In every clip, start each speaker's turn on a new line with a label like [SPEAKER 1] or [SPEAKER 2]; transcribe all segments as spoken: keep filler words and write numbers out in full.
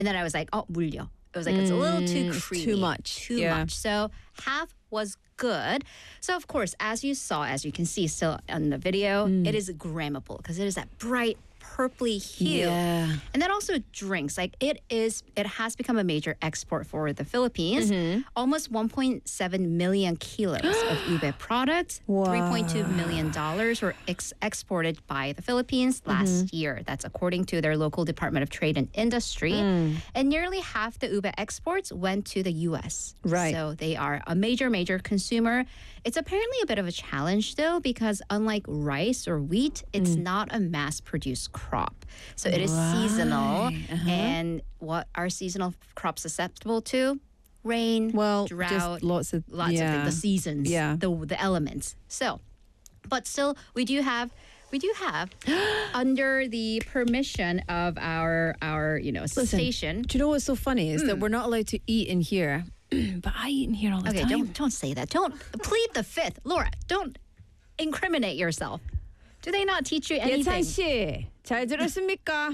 [SPEAKER 1] And then I was like, oh, 물려. It was like, it's a little too
[SPEAKER 2] Mm,
[SPEAKER 1] creamy.
[SPEAKER 2] too much.
[SPEAKER 1] Too
[SPEAKER 2] Yeah.
[SPEAKER 1] much. So half was good. So of course, as you saw, as you can see still on the video,
[SPEAKER 2] Mm.
[SPEAKER 1] it is grammable because it is that bright purpley hue.
[SPEAKER 2] Yeah.
[SPEAKER 1] And then also drinks. Like it is, it has become a major export for the Philippines.
[SPEAKER 2] Mm-hmm.
[SPEAKER 1] Almost one point seven million kilos of ube products. three point two million dollars were ex- exported by the Philippines last
[SPEAKER 2] Mm-hmm.
[SPEAKER 1] year. That's according to their local Department of Trade and Industry.
[SPEAKER 2] Mm.
[SPEAKER 1] And nearly half the ube exports went to the U S.
[SPEAKER 2] Right.
[SPEAKER 1] So they are a major, major consumer. It's apparently a bit of a challenge though, because unlike rice or wheat, it's
[SPEAKER 2] Mm.
[SPEAKER 1] not a mass-produced crop. So it is seasonal.
[SPEAKER 2] Right. Uh-huh.
[SPEAKER 1] And what are seasonal crops susceptible to? Rain,
[SPEAKER 2] Well,
[SPEAKER 1] drought,
[SPEAKER 2] just lots of
[SPEAKER 1] lots
[SPEAKER 2] yeah.
[SPEAKER 1] of things, the seasons,
[SPEAKER 2] Yeah.
[SPEAKER 1] the the elements. So, but still, we do have. We do have, under the permission of our our you know
[SPEAKER 2] Listen,
[SPEAKER 1] station.
[SPEAKER 2] Do you know what's so funny is that we're not allowed to eat in here, but I eat in here all the
[SPEAKER 1] Okay,
[SPEAKER 2] time.
[SPEAKER 1] don't don't say that. Don't plead the fifth, Laura. Don't incriminate yourself. Do they not teach you anything?
[SPEAKER 2] 예찬 씨, 잘 들었습니까?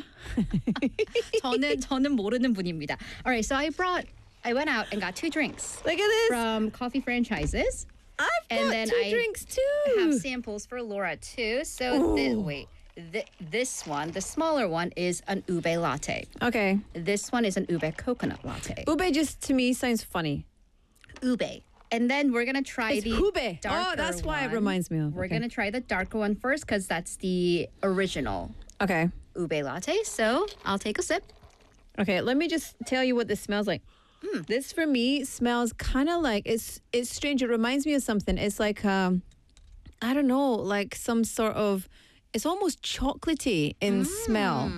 [SPEAKER 1] 저는 저는 모르는 분입니다. All right, so I brought. I went out and got two drinks
[SPEAKER 2] Look at this.
[SPEAKER 1] from coffee franchises.
[SPEAKER 2] I've
[SPEAKER 1] and
[SPEAKER 2] got
[SPEAKER 1] then
[SPEAKER 2] two
[SPEAKER 1] I
[SPEAKER 2] drinks
[SPEAKER 1] I have
[SPEAKER 2] too.
[SPEAKER 1] samples for Laura too. So thi- wait, th- this one, the smaller one, is an ube latte.
[SPEAKER 2] Okay.
[SPEAKER 1] This one is an ube coconut latte.
[SPEAKER 2] Ube just to me sounds funny.
[SPEAKER 1] Ube. And then we're gonna try
[SPEAKER 2] It's
[SPEAKER 1] the
[SPEAKER 2] ube.
[SPEAKER 1] darker
[SPEAKER 2] Oh, that's why it
[SPEAKER 1] one.
[SPEAKER 2] reminds me of.
[SPEAKER 1] We're
[SPEAKER 2] Okay.
[SPEAKER 1] gonna try the darker one first because that's the original
[SPEAKER 2] Okay.
[SPEAKER 1] ube latte. So I'll take a sip.
[SPEAKER 2] Okay, let me just tell you what this smells like. This for me smells kind of like it's it's strange. It reminds me of something. It's like um, I don't know, like some sort of. It's almost chocolatey in smell.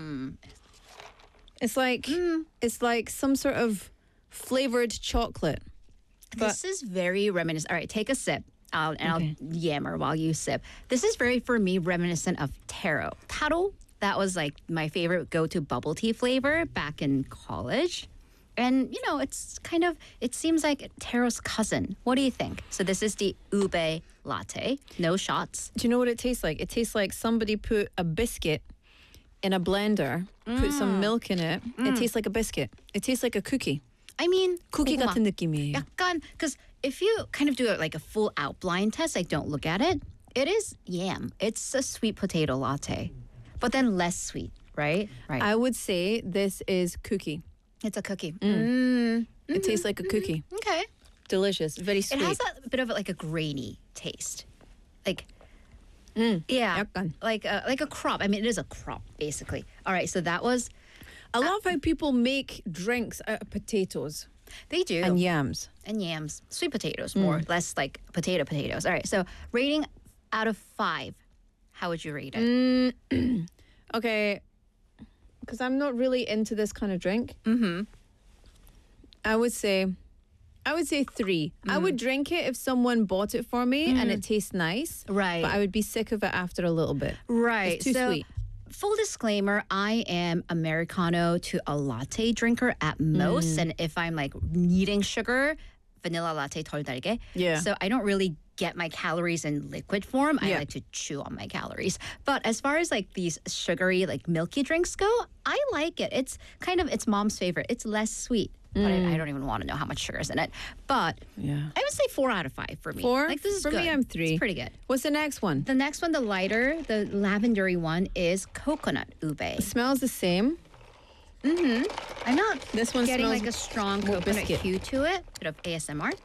[SPEAKER 2] It's like it's like some sort of flavored chocolate.
[SPEAKER 1] This is very reminiscent. All right, take a sip. I'll, and
[SPEAKER 2] Okay.
[SPEAKER 1] I'll yammer while you sip. This is very, for me, reminiscent of taro. Taro, that was like my favorite go-to bubble tea flavor back in college. And, you know, it's kind of, it seems like taro's cousin. What do you think? So this is the ube latte. No shots.
[SPEAKER 2] Do you know what it tastes like? It tastes like somebody put a biscuit in a blender, put some milk in it. It tastes like a biscuit. It tastes like a cookie.
[SPEAKER 1] I mean,
[SPEAKER 2] 쿠키
[SPEAKER 1] 고구마.
[SPEAKER 2] 같은 느낌이에요.
[SPEAKER 1] 약간, because if you kind of do it like a full out blind test, like don't look at it, it is yam. It's a sweet potato latte, but then less sweet, right? Right.
[SPEAKER 2] I would say this is cookie.
[SPEAKER 1] it's a cookie. Mm.
[SPEAKER 2] It tastes like a cookie.
[SPEAKER 1] Okay.
[SPEAKER 2] Delicious. Very
[SPEAKER 1] It
[SPEAKER 2] sweet.
[SPEAKER 1] has a bit of like a grainy taste, like
[SPEAKER 2] Mm,
[SPEAKER 1] yeah,
[SPEAKER 2] 약간.
[SPEAKER 1] like a, like a crop. I mean, it is a crop basically. All right, so that was
[SPEAKER 2] I love how people make drinks out of potatoes
[SPEAKER 1] they do
[SPEAKER 2] and yams.
[SPEAKER 1] and yams, sweet potatoes, more less like potato potatoes. All right, so rating out of five, how would you rate it?
[SPEAKER 2] Okay, because I'm not really into this kind of drink. Mm-hmm. I would say, I would say three. I would drink it if someone bought it for me and it tastes nice.
[SPEAKER 1] Right.
[SPEAKER 2] But I would be sick of it after a little bit.
[SPEAKER 1] Right.
[SPEAKER 2] It's too
[SPEAKER 1] so,
[SPEAKER 2] sweet.
[SPEAKER 1] Full disclaimer, I am Americano to a latte drinker at most. And if I'm like needing sugar, vanilla latte 덜 달게.
[SPEAKER 2] Yeah.
[SPEAKER 1] So I don't really get my calories in liquid form. I
[SPEAKER 2] Yeah.
[SPEAKER 1] like to chew on my calories. But as far as like these sugary, like milky drinks go, I like it. It's kind of, it's mom's favorite. It's less sweet. But I, I don't even want to know how much sugar is in it. But
[SPEAKER 2] Yeah.
[SPEAKER 1] I would say four out of five for me.
[SPEAKER 2] Four?
[SPEAKER 1] Like this is
[SPEAKER 2] For
[SPEAKER 1] good.
[SPEAKER 2] me, I'm three.
[SPEAKER 1] It's pretty good.
[SPEAKER 2] What's the next one?
[SPEAKER 1] The next one, the lighter, the lavendery one, is coconut ube.
[SPEAKER 2] Smells the same.
[SPEAKER 1] I'm not
[SPEAKER 2] This one
[SPEAKER 1] getting
[SPEAKER 2] smells
[SPEAKER 1] like a strong
[SPEAKER 2] more
[SPEAKER 1] coconut
[SPEAKER 2] biscuit.
[SPEAKER 1] hue to it. Bit of A S M R.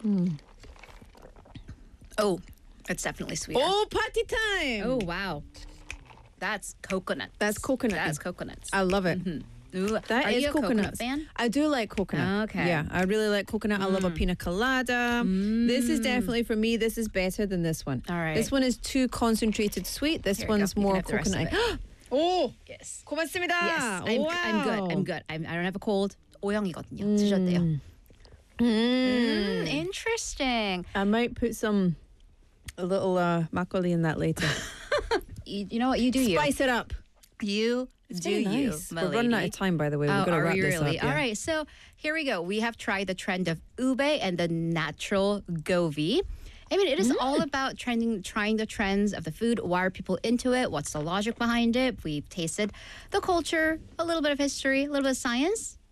[SPEAKER 1] Oh, it's definitely sweeter.
[SPEAKER 2] Oh, party time!
[SPEAKER 1] Oh, wow. That's coconut.
[SPEAKER 2] That's coconut.
[SPEAKER 1] That's coconuts.
[SPEAKER 2] I love it.
[SPEAKER 1] Ooh,
[SPEAKER 2] That
[SPEAKER 1] are
[SPEAKER 2] is
[SPEAKER 1] you a coconut
[SPEAKER 2] coconuts.
[SPEAKER 1] fan?
[SPEAKER 2] I do like coconut.
[SPEAKER 1] Okay.
[SPEAKER 2] Yeah, I really like coconut. I love a pina colada. This is definitely for me. This is better than this one.
[SPEAKER 1] All right.
[SPEAKER 2] This one is too concentrated sweet. This
[SPEAKER 1] Here you
[SPEAKER 2] one's
[SPEAKER 1] go. You can
[SPEAKER 2] more
[SPEAKER 1] have the rest of
[SPEAKER 2] coconut. Oh,
[SPEAKER 1] Yes.
[SPEAKER 2] 고맙습니다.
[SPEAKER 1] Yes. I'm,
[SPEAKER 2] wow.
[SPEAKER 1] I'm good. I'm good. I'm, I don't have a cold. 오형이거든요. 드셨대요. Mm, interesting.
[SPEAKER 2] I might put some a little uh, makgeolli in that later.
[SPEAKER 1] You, you know what? You do you.
[SPEAKER 2] Spice it up.
[SPEAKER 1] You do
[SPEAKER 2] Very
[SPEAKER 1] you,
[SPEAKER 2] nice.
[SPEAKER 1] my
[SPEAKER 2] We're running out
[SPEAKER 1] lady.
[SPEAKER 2] of time, by the way. We've
[SPEAKER 1] Oh,
[SPEAKER 2] got to
[SPEAKER 1] are
[SPEAKER 2] wrap
[SPEAKER 1] we
[SPEAKER 2] this
[SPEAKER 1] really?
[SPEAKER 2] up. yeah.
[SPEAKER 1] All right, so here we go. We have tried the trend of ube and the natural govi. I mean, it is all about trending, trying the trends of the food. Why are people into it? What's the logic behind it? We've tasted the culture, a little bit of history, a little bit of science.